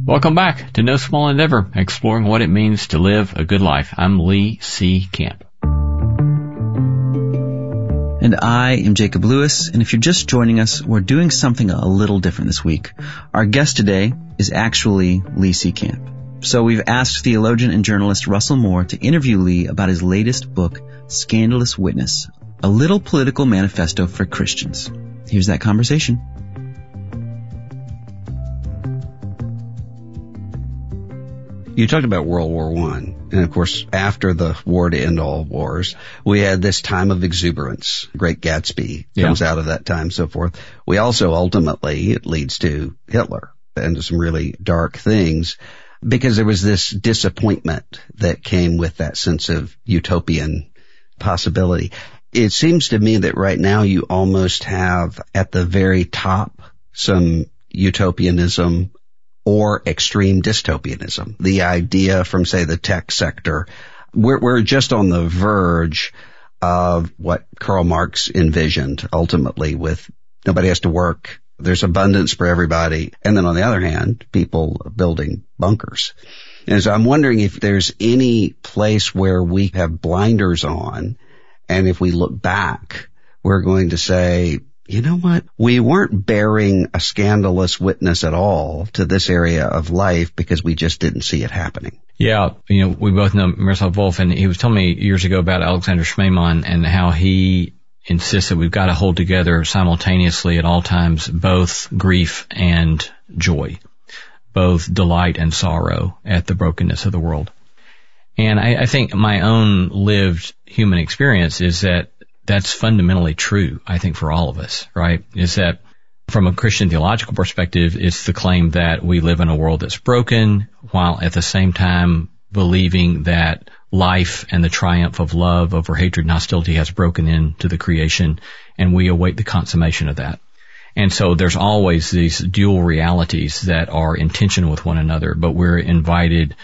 Welcome back to No Small Endeavor, exploring what it means to live a good life. I'm Lee C. Camp. And I am Jacob Lewis, and if you're just joining us, we're doing something a little different this week. Our guest today is actually Lee C. Camp. So we've asked theologian and journalist Russell Moore to interview Lee about his latest book, Scandalous Witness, a little political manifesto for Christians. Here's that conversation. You talked about World War I. And of course, after the war to end all wars, we had this time of exuberance. Great Gatsby comes out of that time, so forth. We also ultimately, it leads to Hitler and to some really dark things because there was this disappointment that came with that sense of utopian possibility. It seems to me that right now you almost have at the very top some utopianism or extreme dystopianism. The idea from, say, the tech sector, we're just on the verge of what Karl Marx envisioned ultimately with nobody has to work, there's abundance for everybody, and then on the other hand, people building bunkers. And so I'm wondering if there's any place where we have blinders on, and if we look back, we're going to say, you know what? We weren't bearing a scandalous witness at all to this area of life because we just didn't see it happening. Yeah, we both know Miroslav Volf, and he was telling me years ago about Alexander Schmemann and how he insists that we've got to hold together simultaneously at all times both grief and joy, both delight and sorrow at the brokenness of the world. And I think my own lived human experience is that that's fundamentally true, I think, for all of us, right? Is that from a Christian theological perspective, it's the claim that we live in a world that's broken, while at the same time believing that life and the triumph of love over hatred and hostility has broken into the creation, and we await the consummation of that. And so there's always these dual realities that are in tension with one another, but we're invited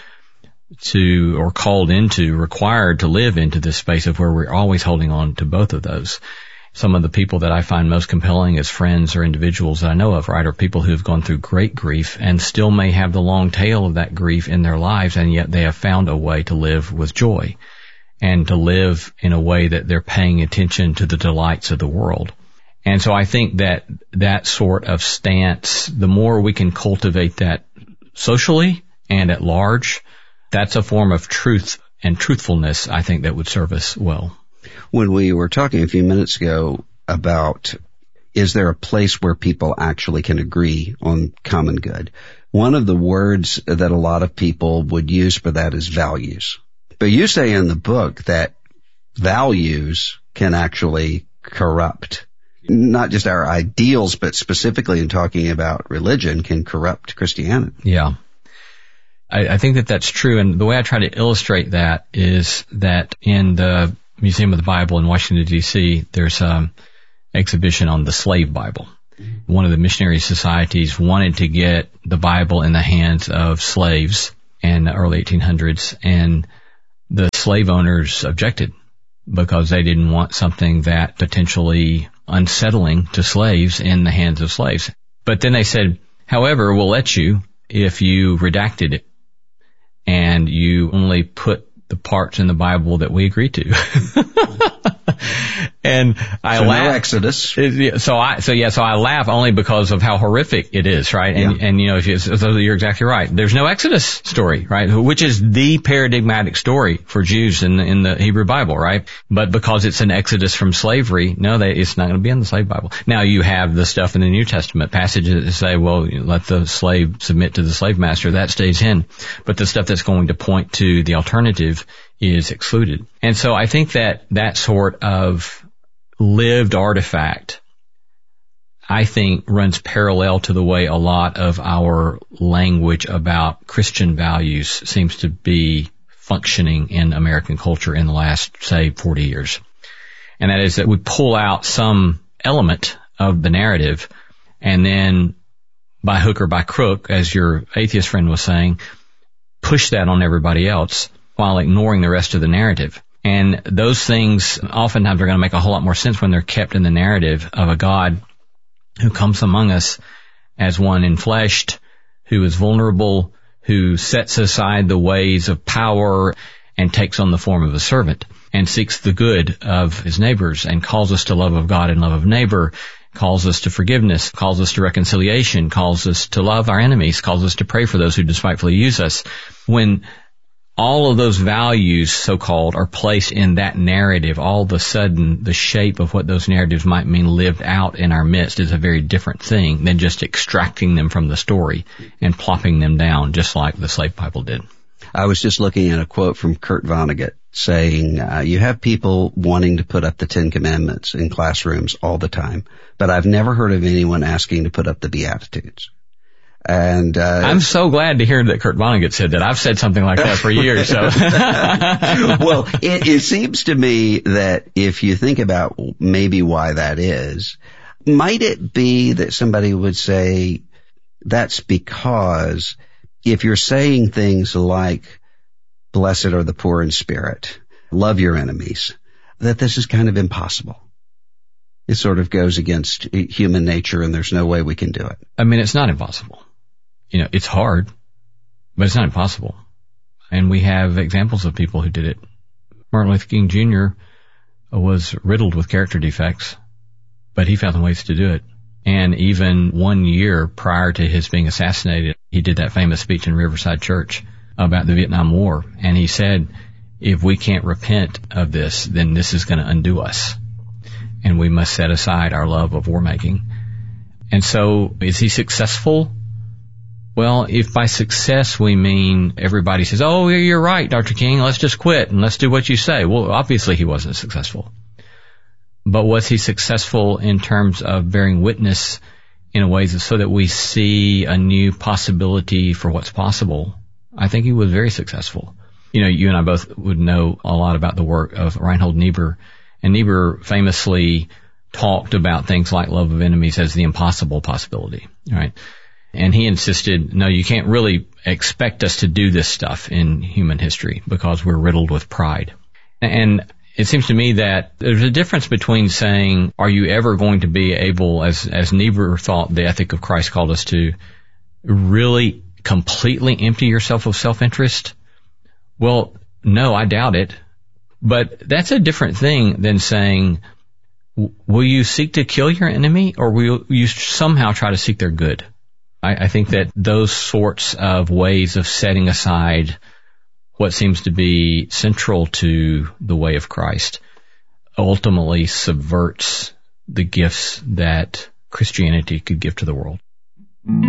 to, or called into, required to live into this space of where we're always holding on to both of those. Some of the people that I find most compelling as friends or individuals that I know of, right, are people who have gone through great grief and still may have the long tail of that grief in their lives, and yet they have found a way to live with joy and to live in a way that they're paying attention to the delights of the world. And so I think that that sort of stance, the more we can cultivate that socially and at large, that's a form of truth and truthfulness, I think, that would serve us well. When we were talking a few minutes ago about is there a place where people actually can agree on common good, one of the words that a lot of people would use for that is values. But you say in the book that values can actually corrupt not just our ideals, but specifically in talking about religion, can corrupt Christianity. Yeah. I think that that's true, and the way I try to illustrate that is that in the Museum of the Bible in Washington, D.C., there's an exhibition on the slave Bible. One of the missionary societies wanted to get the Bible in the hands of slaves in the early 1800s, and the slave owners objected because they didn't want something that potentially unsettling to slaves in the hands of slaves. But then they said, however, we'll let you if you redacted it and you only put the parts in the Bible that we agree to. And I laugh. No Exodus. So I laugh only because of how horrific it is, right? And you know, you're exactly right. There's no Exodus story, right? Which is the paradigmatic story for Jews in the Hebrew Bible, right? But because it's an Exodus from slavery, it's not going to be in the slave Bible. Now you have the stuff in the New Testament passages that say, well, let the slave submit to the slave master. That stays in. But the stuff that's going to point to the alternative is excluded. And so I think that sort of lived artifact, I think, runs parallel to the way a lot of our language about Christian values seems to be functioning in American culture in the last, say, 40 years. And that is that we pull out some element of the narrative and then, by hook or by crook, as your atheist friend was saying, push that on everybody else while ignoring the rest of the narrative. And those things oftentimes are going to make a whole lot more sense when they're kept in the narrative of a God who comes among us as one enfleshed, who is vulnerable, who sets aside the ways of power and takes on the form of a servant and seeks the good of his neighbors and calls us to love of God and love of neighbor, calls us to forgiveness, calls us to reconciliation, calls us to love our enemies, calls us to pray for those who despitefully use us. When all of those values, so-called, are placed in that narrative, all of a sudden the shape of what those narratives might mean lived out in our midst is a very different thing than just extracting them from the story and plopping them down just like the slave Bible did. I was just looking at a quote from Kurt Vonnegut saying, you have people wanting to put up the 10 Commandments in classrooms all the time, but I've never heard of anyone asking to put up the Beatitudes. And I'm so glad to hear that Kurt Vonnegut said that. I've said something like that for years. So, well, it seems to me that if you think about maybe why that is, might it be that somebody would say that's because if you're saying things like blessed are the poor in spirit, love your enemies, that this is kind of impossible. It sort of goes against human nature and there's no way we can do it. I mean, it's not impossible. It's hard, but it's not impossible. And we have examples of people who did it. Martin Luther King Jr. was riddled with character defects, but he found ways to do it. And even 1 year prior to his being assassinated, he did that famous speech in Riverside Church about the Vietnam War. And he said, if we can't repent of this, then this is going to undo us. And we must set aside our love of war making. And so, is he successful? Well, if by success we mean everybody says, oh, you're right, Dr. King, let's just quit and let's do what you say. Well, obviously he wasn't successful. But was he successful in terms of bearing witness in a way so that we see a new possibility for what's possible? I think he was very successful. You and I both would know a lot about the work of Reinhold Niebuhr. And Niebuhr famously talked about things like love of enemies as the impossible possibility, right? And he insisted, no, you can't really expect us to do this stuff in human history because we're riddled with pride. And it seems to me that there's a difference between saying, are you ever going to be able, as Niebuhr thought the ethic of Christ called us to, really completely empty yourself of self-interest? Well, no, I doubt it. But that's a different thing than saying, will you seek to kill your enemy or will you somehow try to seek their good? I think that those sorts of ways of setting aside what seems to be central to the way of Christ ultimately subverts the gifts that Christianity could give to the world.